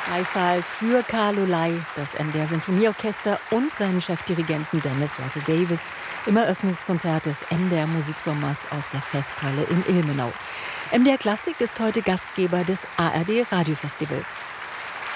Beifall für Carlo Ley, das MDR Sinfonieorchester und seinen Chefdirigenten Dennis Russell Davies im Eröffnungskonzert des MDR Musiksommers aus der Festhalle in Ilmenau. MDR Klassik ist heute Gastgeber des ARD Radiofestivals.